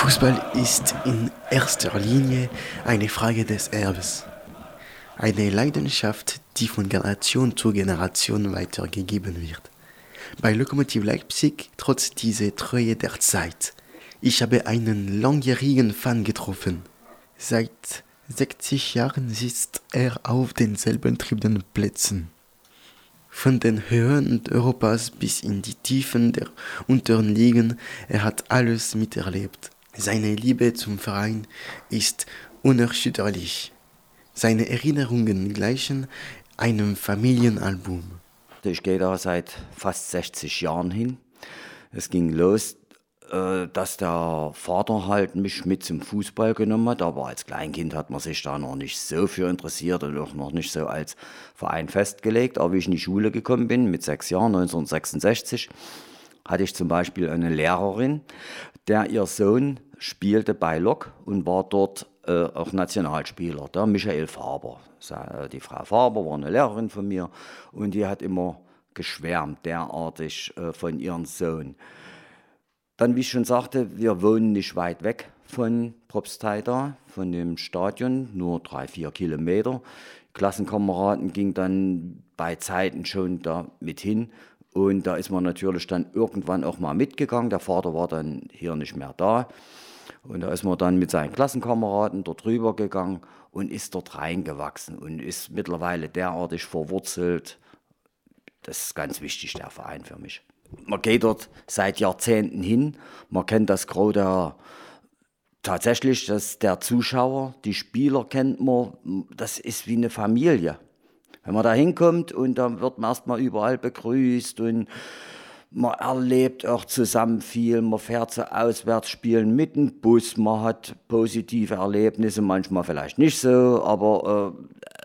Fußball ist in erster Linie eine Frage des Erbes. Eine Leidenschaft, die von Generation zu Generation weitergegeben wird. Bei Lokomotiv Leipzig trotz dieser Treue der Zeit. Ich habe einen langjährigen Fan getroffen. Seit 60 Jahren sitzt er auf denselben Tribünenplätzen. Von den Höhen Europas bis in die Tiefen der unteren Ligen, er hat alles miterlebt. Seine Liebe zum Verein ist unerschütterlich. Seine Erinnerungen gleichen einem Familienalbum. Ich gehe da seit fast 60 Jahren hin. Es ging los, dass der Vater halt mich mit zum Fußball genommen hat, aber als Kleinkind hat man sich da noch nicht so für interessiert und auch noch nicht so als Verein festgelegt. Aber wie ich in die Schule gekommen bin, mit 6 Jahren, 1966, hatte ich zum Beispiel eine Lehrerin, der ihr Sohn spielte bei Lok und war dort auch Nationalspieler, der Michael Faber. Die Frau Faber war eine Lehrerin von mir und die hat immer geschwärmt, derartig von ihrem Sohn. Dann, wie ich schon sagte, wir wohnen nicht weit weg von Probstheida, von dem Stadion, nur 3-4 Kilometer. Klassenkameraden gingen dann bei Zeiten schon da mit hin. Und da ist man natürlich dann irgendwann auch mal mitgegangen. Der Vater war dann hier nicht mehr da. Und da ist man dann mit seinen Klassenkameraden dort rüber gegangen und ist dort reingewachsen und ist mittlerweile derartig verwurzelt. Das ist ganz wichtig, der Verein für mich. Man geht dort seit Jahrzehnten hin. Man kennt das Gros tatsächlich, dass der Zuschauer, die Spieler kennt man. Das ist wie eine Familie. Wenn man da hinkommt und dann wird man erstmal überall begrüßt und man erlebt auch zusammen viel, man fährt zu Auswärtsspielen mit dem Bus, man hat positive Erlebnisse, manchmal vielleicht nicht so, aber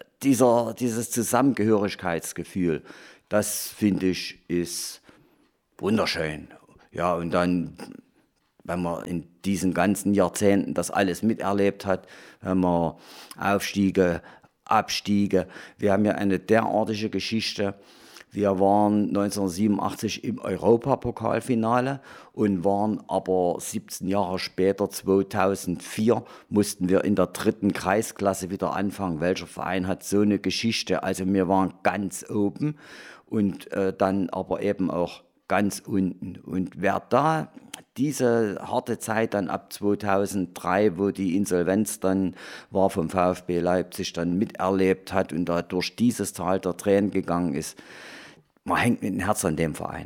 dieses Zusammengehörigkeitsgefühl, das finde ich ist wunderschön. Ja, und dann, wenn man in diesen ganzen Jahrzehnten das alles miterlebt hat, wenn man Aufstiege, Abstiege. Wir haben ja eine derartige Geschichte. Wir waren 1987 im Europapokalfinale und waren aber 17 Jahre später, 2004, mussten wir in der 3. Kreisklasse wieder anfangen. Welcher Verein hat so eine Geschichte? Also wir waren ganz oben und dann aber eben auch ganz unten. Und wer da diese harte Zeit dann ab 2003, wo die Insolvenz dann war vom VfB Leipzig, dann miterlebt hat und da durch dieses Tal der Tränen gegangen ist, man hängt mit dem Herz an dem Verein.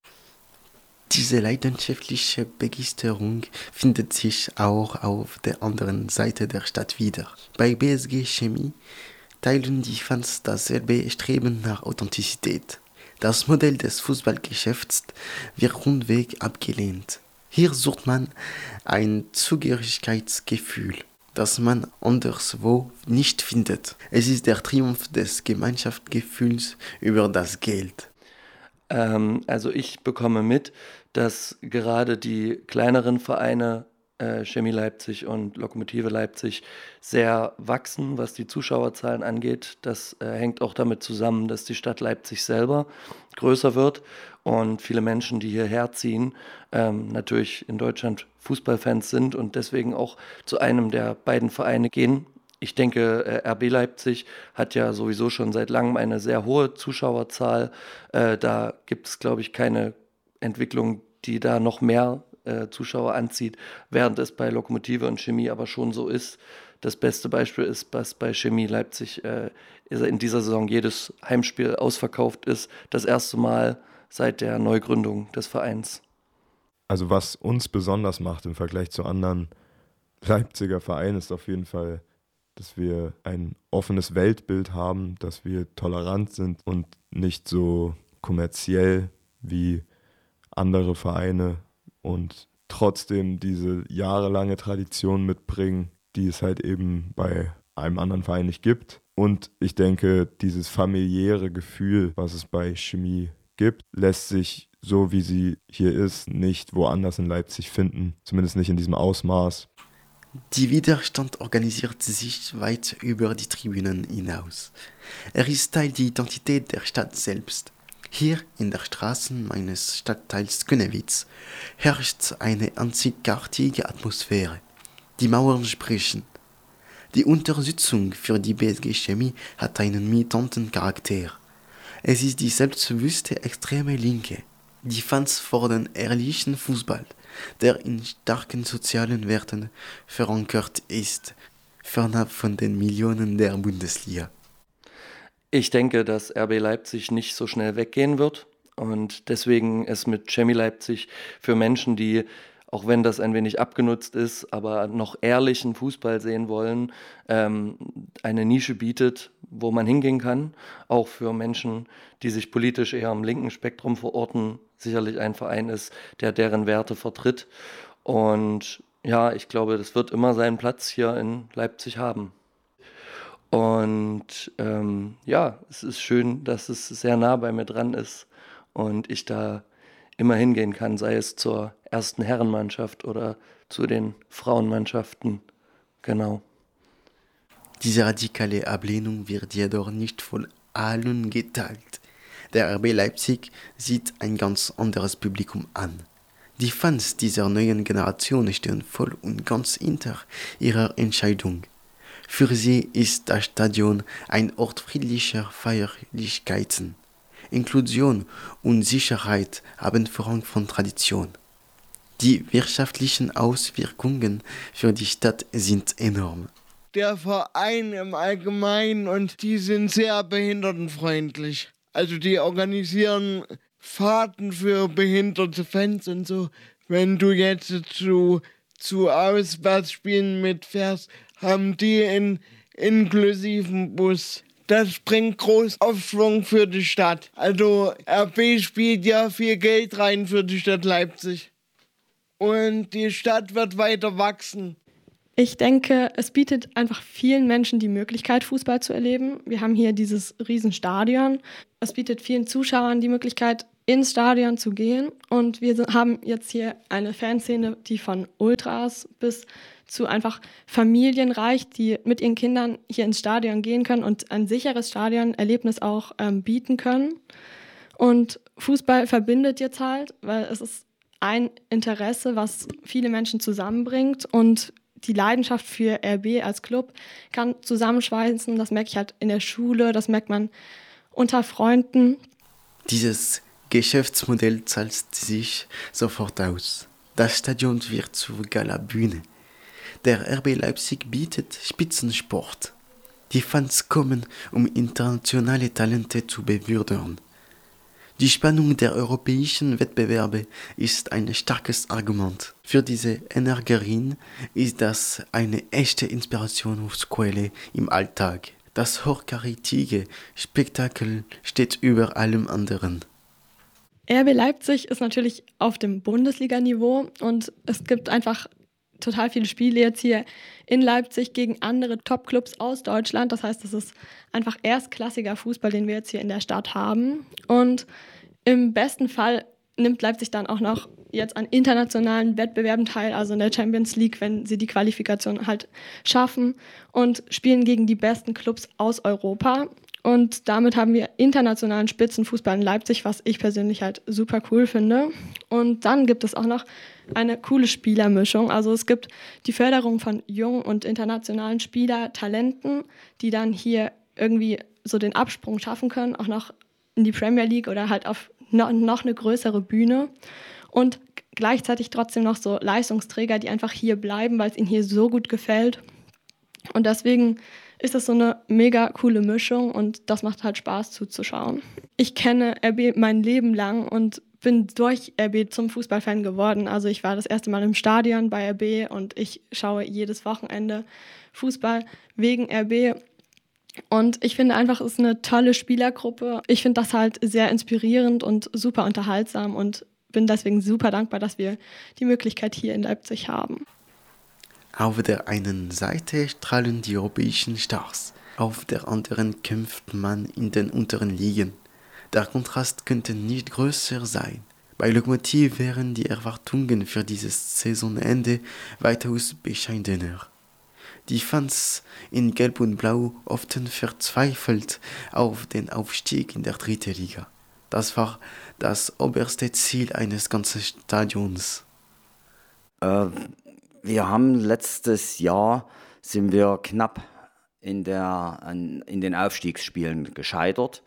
Diese leidenschaftliche Begeisterung findet sich auch auf der anderen Seite der Stadt wieder. Bei BSG Chemie teilen die Fans dasselbe Streben nach Authentizität. Das Modell des Fußballgeschäfts wird rundweg abgelehnt. Hier sucht man ein Zugehörigkeitsgefühl, das man anderswo nicht findet. Es ist der Triumph des Gemeinschaftsgefühls über das Geld. Also ich bekomme mit, dass gerade die kleineren Vereine Chemie Leipzig und Lokomotive Leipzig sehr wachsen, was die Zuschauerzahlen angeht. Das hängt auch damit zusammen, dass die Stadt Leipzig selber größer wird und viele Menschen, die hierher ziehen, natürlich in Deutschland Fußballfans sind und deswegen auch zu einem der beiden Vereine gehen. Ich denke, RB Leipzig hat ja sowieso schon seit langem eine sehr hohe Zuschauerzahl. Da gibt es, glaube ich, keine Entwicklung, die da noch mehr Zuschauer anzieht, während es bei Lokomotive und Chemie aber schon so ist. Das beste Beispiel ist, dass bei Chemie Leipzig in dieser Saison jedes Heimspiel ausverkauft ist. Das erste Mal seit der Neugründung des Vereins. Also was uns besonders macht im Vergleich zu anderen Leipziger Vereinen ist auf jeden Fall, dass wir ein offenes Weltbild haben, dass wir tolerant sind und nicht so kommerziell wie andere Vereine und trotzdem diese jahrelange Tradition mitbringen, die es halt eben bei einem anderen Verein nicht gibt. Und ich denke, dieses familiäre Gefühl, was es bei Chemie gibt, lässt sich, so wie sie hier ist, nicht woanders in Leipzig finden, zumindest nicht in diesem Ausmaß. Der Widerstand organisiert sich weit über die Tribünen hinaus. Er ist Teil der Identität der Stadt selbst. Hier in der Straße meines Stadtteils Künnewitz herrscht eine einzigartige Atmosphäre. Die Mauern sprechen. Die Unterstützung für die BSG Chemie hat einen militanten Charakter. Es ist die selbstbewusste extreme Linke. Die Fans fordern ehrlichen Fußball, der in starken sozialen Werten verankert ist, fernab von den Millionen der Bundesliga. Ich denke, dass RB Leipzig nicht so schnell weggehen wird und deswegen es mit Chemie Leipzig für Menschen, die, auch wenn das ein wenig abgenutzt ist, aber noch ehrlichen Fußball sehen wollen, eine Nische bietet, wo man hingehen kann. Auch für Menschen, die sich politisch eher am linken Spektrum verorten, sicherlich ein Verein ist, der deren Werte vertritt. Und ja, ich glaube, das wird immer seinen Platz hier in Leipzig haben. Und ja, es ist schön, dass es sehr nah bei mir dran ist und ich da immer hingehen kann, sei es zur ersten Herrenmannschaft oder zu den Frauenmannschaften. Genau. Diese radikale Ablehnung wird jedoch nicht von allen geteilt. Der RB Leipzig sieht ein ganz anderes Publikum an. Die Fans dieser neuen Generation stehen voll und ganz hinter ihrer Entscheidung. Für sie ist das Stadion ein Ort friedlicher Feierlichkeiten. Inklusion und Sicherheit haben Vorrang von Tradition. Die wirtschaftlichen Auswirkungen für die Stadt sind enorm. Der Verein im Allgemeinen und die sind sehr behindertenfreundlich. Also die organisieren Fahrten für behinderte Fans und so. Wenn du jetzt zu Auswärtsspielen mitfährst, haben die einen inklusiven Bus. Das bringt groß Aufschwung für die Stadt. Also RB spielt ja viel Geld rein für die Stadt Leipzig. Und die Stadt wird weiter wachsen. Ich denke, es bietet einfach vielen Menschen die Möglichkeit, Fußball zu erleben. Wir haben hier dieses Riesenstadion. Es bietet vielen Zuschauern die Möglichkeit, ins Stadion zu gehen. Und wir haben jetzt hier eine Fanszene, die von Ultras bis zu einfach Familien reicht, die mit ihren Kindern hier ins Stadion gehen können und ein sicheres Stadionerlebnis auch bieten können. Und Fußball verbindet jetzt halt, weil es ist ein Interesse, was viele Menschen zusammenbringt, und die Leidenschaft für RB als Club kann zusammenschweißen. Das merke ich halt in der Schule, das merkt man unter Freunden. Dieses Geschäftsmodell zahlt sich sofort aus. Das Stadion wird zur Gala-Bühne. Der RB Leipzig bietet Spitzensport. Die Fans kommen, um internationale Talente zu bewundern. Die Spannung der europäischen Wettbewerbe ist ein starkes Argument. Für diese Energerin ist das eine echte Inspirationsquelle im Alltag. Das hochkarätige Spektakel steht über allem anderen. RB Leipzig ist natürlich auf dem Bundesliga-Niveau und es gibt einfach total viele Spiele jetzt hier in Leipzig gegen andere Top-Clubs aus Deutschland. Das heißt, das ist einfach erstklassiger Fußball, den wir jetzt hier in der Stadt haben. Und im besten Fall nimmt Leipzig dann auch noch jetzt an internationalen Wettbewerben teil, also in der Champions League, wenn sie die Qualifikation halt schaffen, und spielen gegen die besten Clubs aus Europa. Und damit haben wir internationalen Spitzenfußball in Leipzig, was ich persönlich halt super cool finde. Und dann gibt es auch noch eine coole Spielermischung. Also es gibt die Förderung von jungen und internationalen Spielertalenten, die dann hier irgendwie so den Absprung schaffen können, auch noch in die Premier League oder halt auf noch eine größere Bühne. Und gleichzeitig trotzdem noch so Leistungsträger, die einfach hier bleiben, weil es ihnen hier so gut gefällt. Und deswegen ist das so eine mega coole Mischung und das macht halt Spaß zuzuschauen. Ich kenne RB mein Leben lang und bin durch RB zum Fußballfan geworden. Also ich war das erste Mal im Stadion bei RB und ich schaue jedes Wochenende Fußball wegen RB. Und ich finde einfach, es ist eine tolle Spielergruppe. Ich finde das halt sehr inspirierend und super unterhaltsam und bin deswegen super dankbar, dass wir die Möglichkeit hier in Leipzig haben. Auf der einen Seite strahlen die europäischen Stars, auf der anderen kämpft man in den unteren Ligen. Der Kontrast könnte nicht größer sein. Bei Lokomotiv wären die Erwartungen für dieses Saisonende weitaus bescheidener. Die Fans in Gelb und Blau hofften verzweifelt auf den Aufstieg in der dritten Liga. Das war das oberste Ziel eines ganzen Stadions. Wir haben letztes Jahr sind wir knapp in den Aufstiegsspielen gescheitert,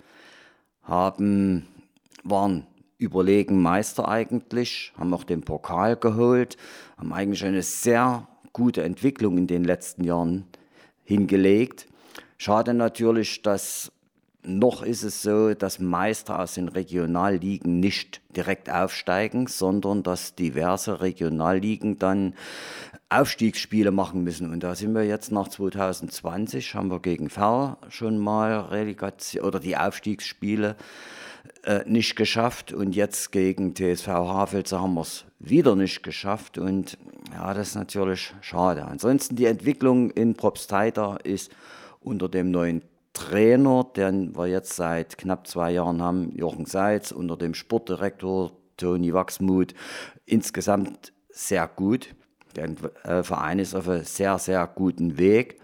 waren überlegen Meister eigentlich, haben auch den Pokal geholt, haben eigentlich eine sehr gute Entwicklung in den letzten Jahren hingelegt. Schade natürlich, dass noch ist es so, dass Meister aus den Regionalligen nicht direkt aufsteigen, sondern dass diverse Regionalligen dann Aufstiegsspiele machen müssen. Und da sind wir jetzt nach 2020, haben wir gegen Ferl schon mal Relegation oder die Aufstiegsspiele nicht geschafft. Und jetzt gegen TSV Havelse haben wir es wieder nicht geschafft. Und ja, das ist natürlich schade. Ansonsten die Entwicklung in Probstheida ist unter dem neuen Trainer, den wir jetzt seit knapp 2 Jahren haben, Jochen Seitz, unter dem Sportdirektor Toni Wachsmuth, insgesamt sehr gut. Der Verein ist auf einem sehr, sehr guten Weg.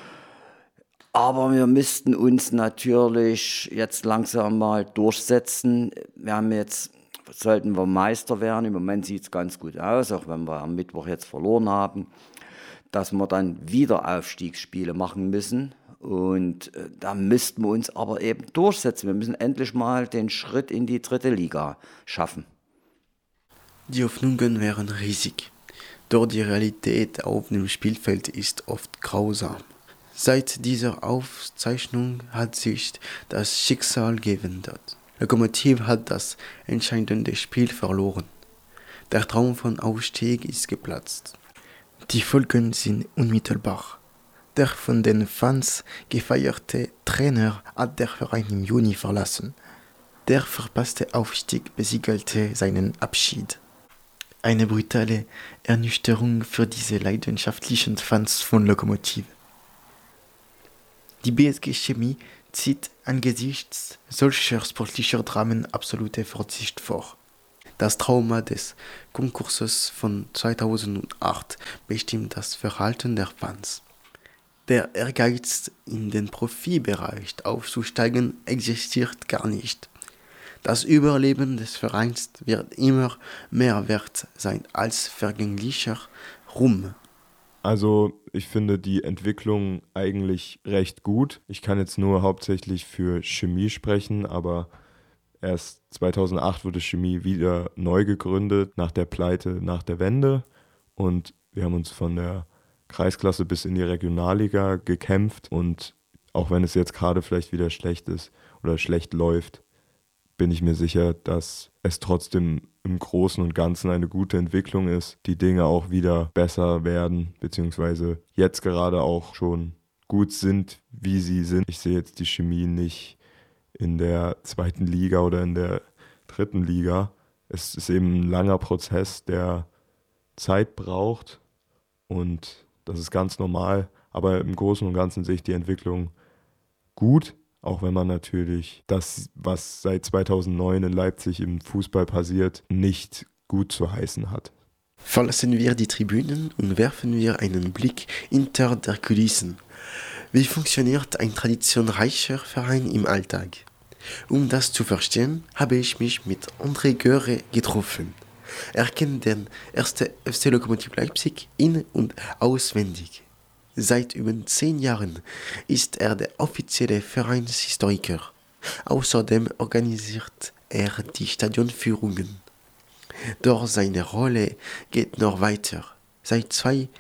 Aber wir müssten uns natürlich jetzt langsam mal durchsetzen. Sollten wir Meister werden, im Moment sieht es ganz gut aus, auch wenn wir am Mittwoch jetzt verloren haben, dass wir dann wieder Aufstiegsspiele machen müssen. Und da müssten wir uns aber eben durchsetzen. Wir müssen endlich mal den Schritt in die 3. Liga schaffen. Die Hoffnungen wären riesig, doch die Realität auf dem Spielfeld ist oft grausam. Seit dieser Aufzeichnung hat sich das Schicksal gewendet. Lokomotive hat das entscheidende Spiel verloren. Der Traum von Aufstieg ist geplatzt. Die Folgen sind unmittelbar. Der von den Fans gefeierte Trainer hat der Verein im Juni verlassen. Der verpasste Aufstieg besiegelte seinen Abschied. Eine brutale Ernüchterung für diese leidenschaftlichen Fans von Lokomotive. Die BSG Chemie zieht angesichts solcher sportlicher Dramen absolute Vorsicht vor. Das Trauma des Konkurses von 2008 bestimmt das Verhalten der Fans. Der Ehrgeiz, in den Profibereich aufzusteigen, existiert gar nicht. Das Überleben des Vereins wird immer mehr wert sein als vergänglicher Ruhm. Also ich finde die Entwicklung eigentlich recht gut. Ich kann jetzt nur hauptsächlich für Chemie sprechen, aber erst 2008 wurde Chemie wieder neu gegründet, nach der Pleite, nach der Wende. Und wir haben uns von der Kreisklasse bis in die Regionalliga gekämpft. Und auch wenn es jetzt gerade vielleicht wieder schlecht ist oder schlecht läuft, bin ich mir sicher, dass es trotzdem im Großen und Ganzen eine gute Entwicklung ist, die Dinge auch wieder besser werden, beziehungsweise jetzt gerade auch schon gut sind, wie sie sind. Ich sehe jetzt die Chemie nicht in der 2. Liga oder in der 3. Liga. Es ist eben ein langer Prozess, der Zeit braucht und das ist ganz normal. Aber im Großen und Ganzen sehe ich die Entwicklung gut. Auch wenn man natürlich das, was seit 2009 in Leipzig im Fußball passiert, nicht gut zu heißen hat. Verlassen wir die Tribünen und werfen wir einen Blick hinter der Kulissen. Wie funktioniert ein traditionsreicher Verein im Alltag? Um das zu verstehen, habe ich mich mit André Göre getroffen. Er kennt den 1. FC Lokomotive Leipzig in- und auswendig. Seit über 10 Jahren ist er der offizielle Vereinshistoriker. Außerdem organisiert er die Stadionführungen. Doch seine Rolle geht noch weiter. Seit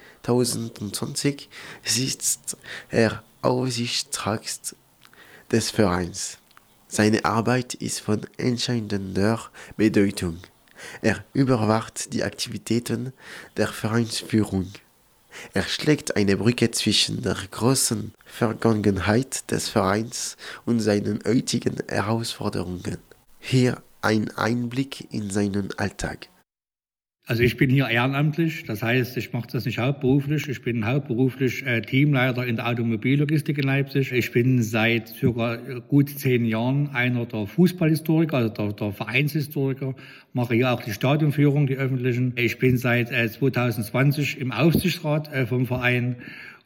2020 sitzt er Aufsichtsrat des Vereins. Seine Arbeit ist von entscheidender Bedeutung. Er überwacht die Aktivitäten der Vereinsführung. Er schlägt eine Brücke zwischen der großen Vergangenheit des Vereins und seinen heutigen Herausforderungen. Hier ein Einblick in seinen Alltag. Also ich bin hier ehrenamtlich, das heißt, ich mache das nicht hauptberuflich. Ich bin hauptberuflich Teamleiter in der Automobillogistik in Leipzig. Ich bin seit circa gut 10 Jahren einer der Fußballhistoriker, also der Vereinshistoriker, mache hier auch die Stadionführung, die öffentlichen. Ich bin seit 2020 im Aufsichtsrat vom Verein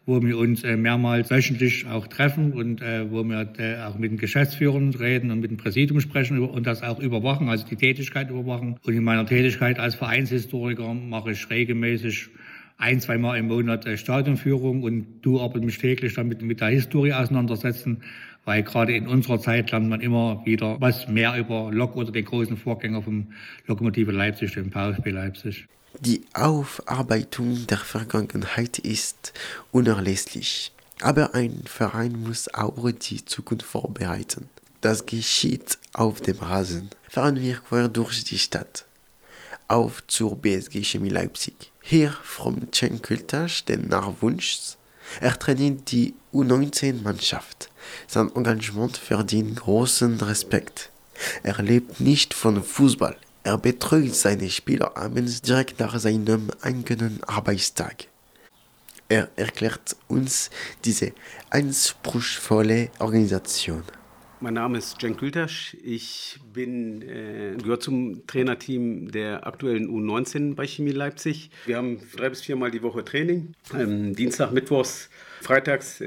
wo wir uns mehrmals wöchentlich auch treffen und wo wir auch mit den Geschäftsführern reden und mit dem Präsidium sprechen und das auch überwachen, also die Tätigkeit überwachen. Und in meiner Tätigkeit als Vereinshistoriker mache ich regelmäßig 1-2 Mal im Monat Stadionführung und du aber mich täglich damit mit der Historie auseinandersetzen, weil gerade in unserer Zeit lernt man immer wieder was mehr über Lok oder den großen Vorgänger vom Lokomotive Leipzig, dem VfB Leipzig. Die Aufarbeitung der Vergangenheit ist unerlässlich, aber ein Verein muss auch die Zukunft vorbereiten. Das geschieht auf dem Rasen. Fahren wir quer durch die Stadt. Auf zur BSG Chemie Leipzig. Hier vom Cenk Kultas, den Nachwunsch. Er trainiert die U19-Mannschaft. Sein Engagement verdient großen Respekt. Er lebt nicht von Fußball. Er betreut seine Spieler abends direkt nach seinem eigenen Arbeitstag. Er erklärt uns diese anspruchsvolle Organisation. Mein Name ist Cenk Kultas. Ich gehöre zum Trainerteam der aktuellen U19 bei Chemie Leipzig. Wir haben 3 bis 4 Mal die Woche Training. Dienstag, Mittwochs, Freitags,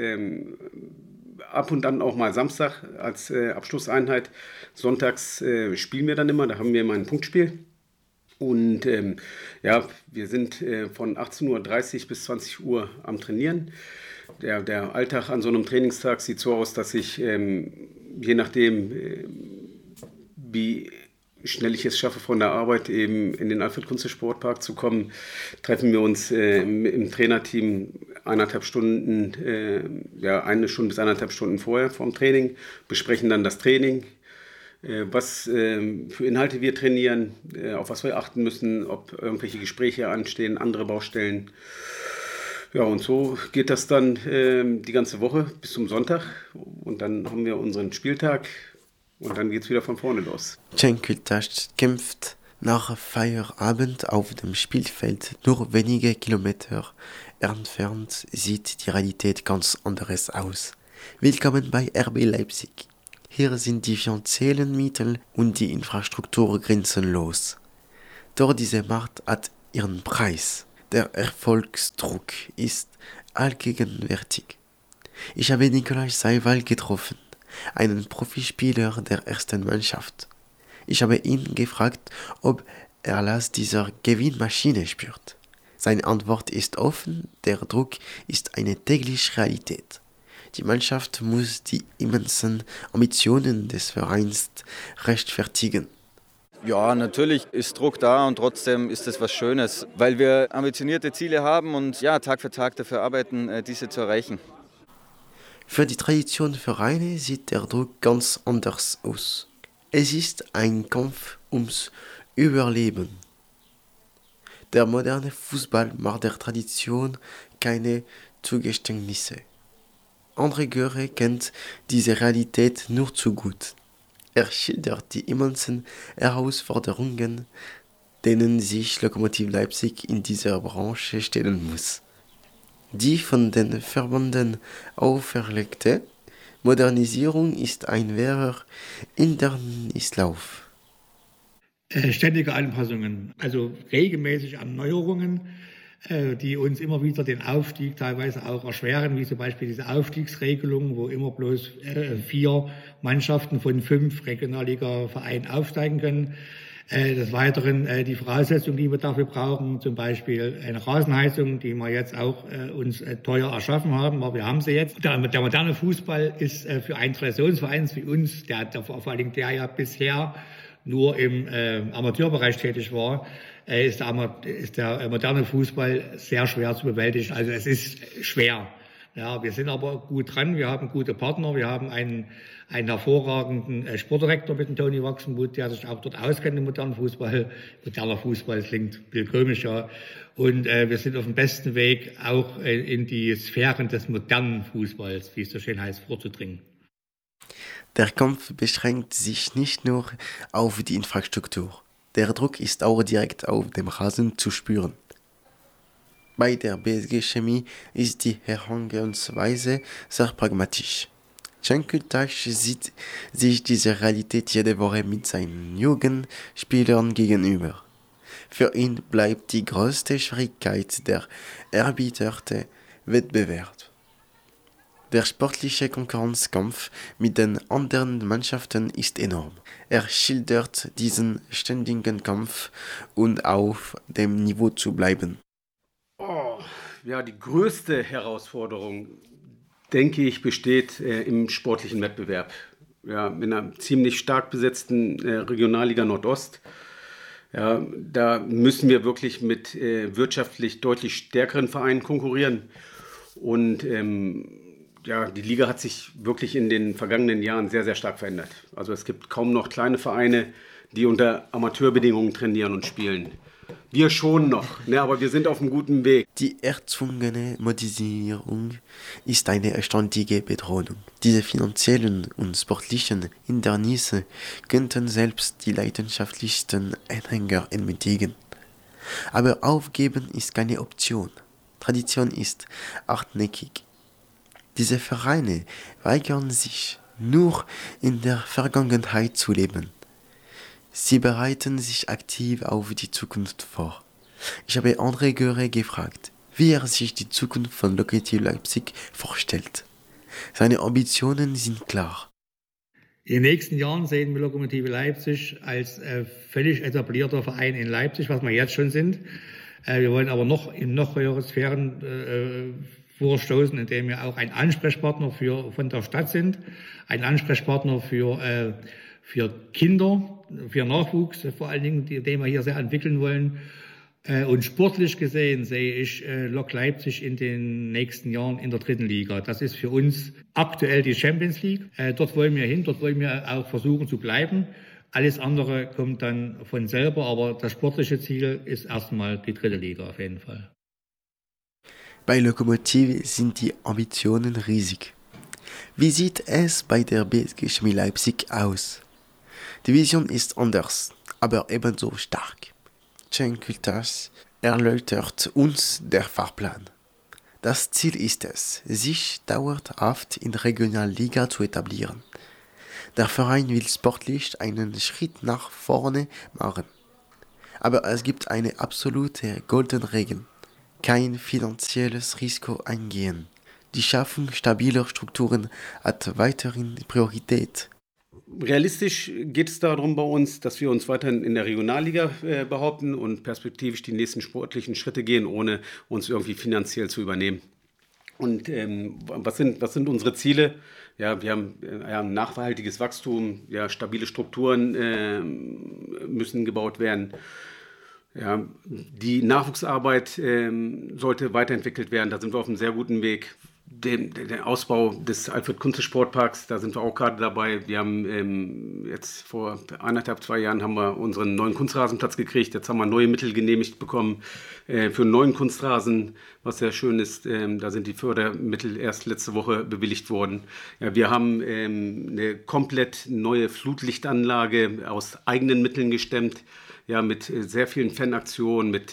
ab und dann auch mal Samstag als Abschlusseinheit. Sonntags spielen wir dann immer, da haben wir immer ein Punktspiel. Und wir sind von 18:30 Uhr bis 20 Uhr am Trainieren. Der Alltag an so einem Trainingstag sieht so aus, dass ich, je nachdem, wie schnell ich es schaffe, von der Arbeit eben in den Alfred-Kunze-Sportpark zu kommen, treffen wir uns im Trainerteam 1,5 Stunden, 1 Stunde bis 1,5 Stunden vorher vom Training, besprechen dann das Training, was für Inhalte wir trainieren, auf was wir achten müssen, ob irgendwelche Gespräche anstehen, andere Baustellen. Ja, und so geht das dann die ganze Woche bis zum Sonntag und dann haben wir unseren Spieltag und dann geht es wieder von vorne los. Cenk Kultas kämpft nach Feierabend auf dem Spielfeld. Nur wenige Kilometer entfernt sieht die Realität ganz anders aus. Willkommen bei RB Leipzig. Hier sind die finanziellen Mittel und die Infrastruktur grenzenlos. Doch diese Macht hat ihren Preis. Der Erfolgsdruck ist allgegenwärtig. Ich habe Nikolai Seiwald getroffen, einen Profispieler der ersten Mannschaft. Ich habe ihn gefragt, ob er Last dieser Gewinnmaschine spürt. Seine Antwort ist offen, der Druck ist eine tägliche Realität. Die Mannschaft muss die immensen Ambitionen des Vereins rechtfertigen. Ja, natürlich ist Druck da und trotzdem ist es was Schönes, weil wir ambitionierte Ziele haben und ja, Tag für Tag dafür arbeiten, diese zu erreichen. Für die Traditionvereine sieht der Druck ganz anders aus. Es ist ein Kampf ums Überleben. Der moderne Fußball macht der Tradition keine Zugeständnisse. André Göre kennt diese Realität nur zu gut. Er schildert die immensen Herausforderungen, denen sich Lokomotive Leipzig in dieser Branche stellen muss. Die von den Verbänden auferlegte Modernisierung ist ein wahrer Hindernislauf. Ständige Anpassungen, also regelmäßig Erneuerungen, die uns immer wieder den Aufstieg teilweise auch erschweren, wie zum Beispiel diese Aufstiegsregelung, wo immer bloß 4 Mannschaften von 5 Regionalliga-Vereinen aufsteigen können. Des Weiteren die Voraussetzungen, die wir dafür brauchen, zum Beispiel eine Rasenheizung, die wir jetzt auch uns teuer erschaffen haben, aber wir haben sie jetzt. Der moderne Fußball ist für einen Traditionsverein wie uns, vor allem der ja bisher nur im Amateurbereich tätig war, ist der moderne Fußball sehr schwer zu bewältigen. Also es ist schwer. Ja, wir sind aber gut dran, wir haben gute Partner, wir haben einen hervorragenden Sportdirektor mit dem Toni Wachsenmuth, der sich auch dort auskennt im modernen Fußball. Moderner Fußball, das klingt komisch, ja. Und wir sind auf dem besten Weg, auch in die Sphären des modernen Fußballs, wie es so schön heißt, vorzudringen. Der Kampf beschränkt sich nicht nur auf die Infrastruktur. Der Druck ist auch direkt auf dem Rasen zu spüren. Bei der BSG Chemie ist die Herangehensweise sehr pragmatisch. Cenk Kultas sieht sich diese Realität jede Woche mit seinen Jugendspielern gegenüber. Für ihn bleibt die größte Schwierigkeit der erbieterte Wettbewerb. Der sportliche Konkurrenzkampf mit den anderen Mannschaften ist enorm. Er schildert diesen ständigen Kampf und auf dem Niveau zu bleiben. Ja, die größte Herausforderung, denke ich, besteht im sportlichen Wettbewerb. Ja, in einer ziemlich stark besetzten Regionalliga Nordost. Ja, da müssen wir wirklich mit wirtschaftlich deutlich stärkeren Vereinen konkurrieren. Und die Liga hat sich wirklich in den vergangenen Jahren sehr, sehr stark verändert. Also es gibt kaum noch kleine Vereine, die unter Amateurbedingungen trainieren und spielen. Wir schon noch, ne, aber wir sind auf einem guten Weg. Die erzwungene Modernisierung ist eine erstaunliche Bedrohung. Diese finanziellen und sportlichen Hindernisse könnten selbst die leidenschaftlichsten Anhänger entmutigen. Aber aufgeben ist keine Option. Tradition ist hartnäckig. Diese Vereine weigern sich, nur in der Vergangenheit zu leben. Sie bereiten sich aktiv auf die Zukunft vor. Ich habe André Göre gefragt, wie er sich die Zukunft von Lokomotive Leipzig vorstellt. Seine Ambitionen sind klar. In den nächsten Jahren sehen wir Lokomotive Leipzig als völlig etablierter Verein in Leipzig, was wir jetzt schon sind. Wir wollen aber noch in noch höhere Sphären vorstoßen, indem wir auch ein Ansprechpartner von der Stadt sind, ein Ansprechpartner für Kinder, für Nachwuchs vor allen Dingen, den wir hier sehr entwickeln wollen. Und sportlich gesehen sehe ich Lok Leipzig in den nächsten Jahren in der 3. Liga. Das ist für uns aktuell die Champions League. Dort wollen wir hin, dort wollen wir auch versuchen zu bleiben. Alles andere kommt dann von selber, aber das sportliche Ziel ist erstmal die 3. Liga auf jeden Fall. Bei Lokomotive sind die Ambitionen riesig. Wie sieht es bei der BSG Chemie Leipzig aus? Die Vision ist anders, aber ebenso stark. Cenk Kultas erläutert uns der Fahrplan. Das Ziel ist es, sich dauerhaft in der Regionalliga zu etablieren. Der Verein will sportlich einen Schritt nach vorne machen. Aber es gibt eine absolute goldene Regel. Kein finanzielles Risiko eingehen. Die Schaffung stabiler Strukturen hat weiterhin Priorität. Realistisch geht es darum bei uns, dass wir uns weiterhin in der Regionalliga behaupten und perspektivisch die nächsten sportlichen Schritte gehen, ohne uns irgendwie finanziell zu übernehmen. Und was sind unsere Ziele? Ja, wir haben ein nachhaltiges Wachstum, ja, stabile Strukturen müssen gebaut werden. Ja, die Nachwuchsarbeit sollte weiterentwickelt werden, da sind wir auf einem sehr guten Weg. Der Ausbau des Alfred-Kunze-Sportparks, da sind wir auch gerade dabei. Wir haben jetzt vor 1,5-2 Jahren haben wir unseren neuen Kunstrasenplatz gekriegt. Jetzt haben wir neue Mittel genehmigt bekommen für einen neuen Kunstrasen, was sehr schön ist. Da sind die Fördermittel erst letzte Woche bewilligt worden. Ja, wir haben eine komplett neue Flutlichtanlage aus eigenen Mitteln gestemmt, ja, mit sehr vielen Fanaktionen, mit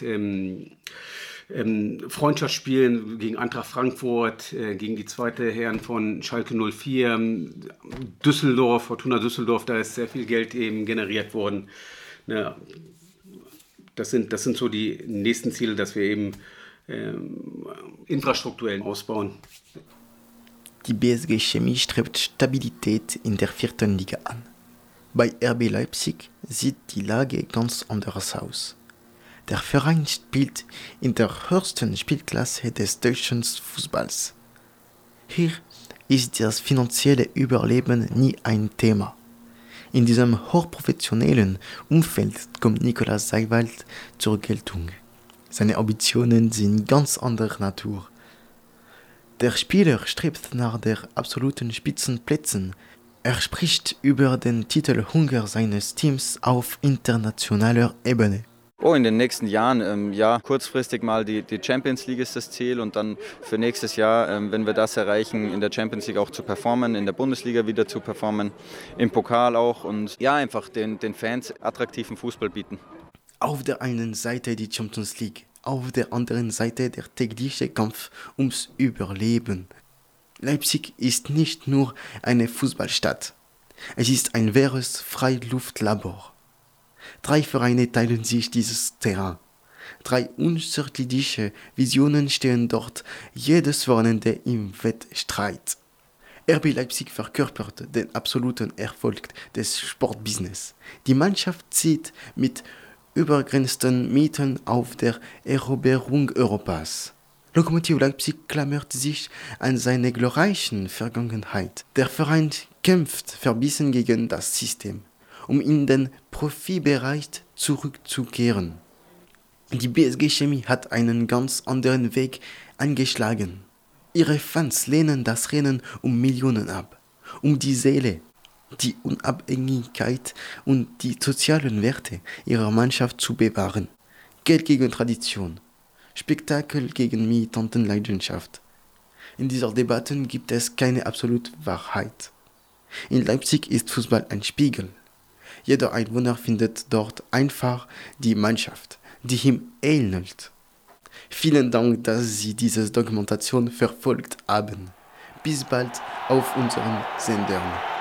Freundschaftsspielen gegen Eintracht Frankfurt, gegen die zweite Herren von Schalke 04, Düsseldorf, Fortuna Düsseldorf, da ist sehr viel Geld eben generiert worden. Ja, das sind so die nächsten Ziele, dass wir eben infrastrukturell ausbauen. Die BSG Chemie strebt Stabilität in der 4. Liga an. Bei RB Leipzig sieht die Lage ganz anders aus. Der Verein spielt in der höchsten Spielklasse des deutschen Fußballs. Hier ist das finanzielle Überleben nie ein Thema. In diesem hochprofessionellen Umfeld kommt Nikolaus Seiwald zur Geltung. Seine Ambitionen sind ganz anderer Natur. Der Spieler strebt nach der absoluten Spitzenplätzen. Er spricht über den Titelhunger seines Teams auf internationaler Ebene. In den nächsten Jahren, kurzfristig mal die Champions League ist das Ziel und dann für nächstes Jahr, wenn wir das erreichen, in der Champions League auch zu performen, in der Bundesliga wieder zu performen, im Pokal auch und ja, einfach den Fans attraktiven Fußball bieten. Auf der einen Seite die Champions League, auf der anderen Seite der tägliche Kampf ums Überleben. Leipzig ist nicht nur eine Fußballstadt, es ist ein wahres Freiluftlabor. 3 Vereine teilen sich dieses Terrain. 3 unterschiedliche Visionen stehen dort, jedes Wochenende im Wettstreit. RB Leipzig verkörpert den absoluten Erfolg des Sportbusiness. Die Mannschaft zieht mit übergrenzten Mitteln auf der Eroberung Europas. Lokomotive Leipzig klammert sich an seine glorreichen Vergangenheit. Der Verein kämpft verbissen gegen das System, um in den Profibereich zurückzukehren. Die BSG Chemie hat einen ganz anderen Weg eingeschlagen. Ihre Fans lehnen das Rennen um Millionen ab, um die Seele, die Unabhängigkeit und die sozialen Werte ihrer Mannschaft zu bewahren. Geld gegen Tradition, Spektakel gegen Militantenleidenschaft. In dieser Debatte gibt es keine absolute Wahrheit. In Leipzig ist Fußball ein Spiegel. Jeder Einwohner findet dort einfach die Mannschaft, die ihm ähnelt. Vielen Dank, dass Sie diese Dokumentation verfolgt haben. Bis bald auf unseren Sendern.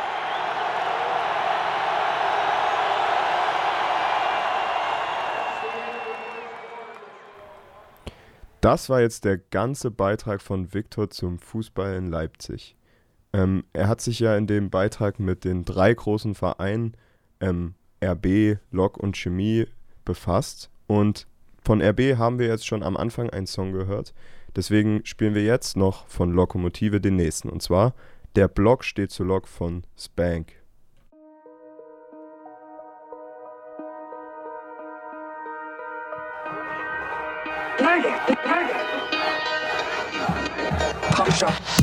Das war jetzt der ganze Beitrag von Viktor zum Fußball in Leipzig. Er hat sich ja in dem Beitrag mit den 3 großen Vereinen RB, Lok und Chemie befasst. Und von RB haben wir jetzt schon am Anfang einen Song gehört. Deswegen spielen wir jetzt noch von Lokomotive den nächsten. Und zwar Der Block steht zu Lok von Spank. Komm schon.